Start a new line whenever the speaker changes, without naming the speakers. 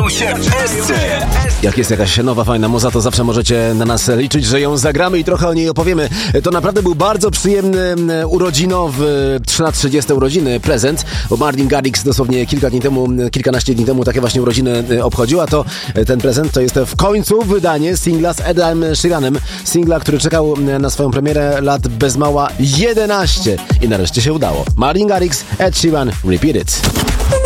zaczął się w SC.
Jak jest jakaś nowa, fajna muza, to zawsze możecie na nas liczyć, że ją zagramy i trochę o niej opowiemy. To naprawdę był bardzo przyjemny urodzinowy 30 urodziny prezent, bo Martin Garrix dosłownie kilkanaście dni temu takie właśnie urodziny obchodził, a to ten prezent to jest w końcu wydanie singla z Edem Sheeranem. Singla, który czekał na swoją premierę lat bez mała 11 i nareszcie się udało. Martin Garrix, Ed Sheeran, Repeat It.